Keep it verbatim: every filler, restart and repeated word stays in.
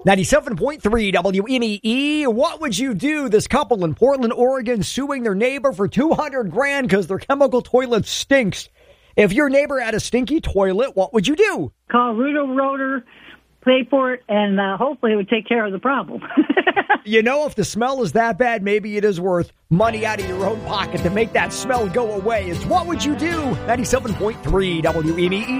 ninety-seven point three W M E E. What would you do? This couple in Portland, Oregon, suing their neighbor for two hundred grand because their chemical toilet stinks. If your neighbor had a stinky toilet, what would you do? Call Rudo Rotor, pay for it, and uh, hopefully it would take care of the problem. You know, if the smell is that bad, maybe it is worth money out of your own pocket to make that smell go away. It's What Would You Do? ninety-seven point three W M E E.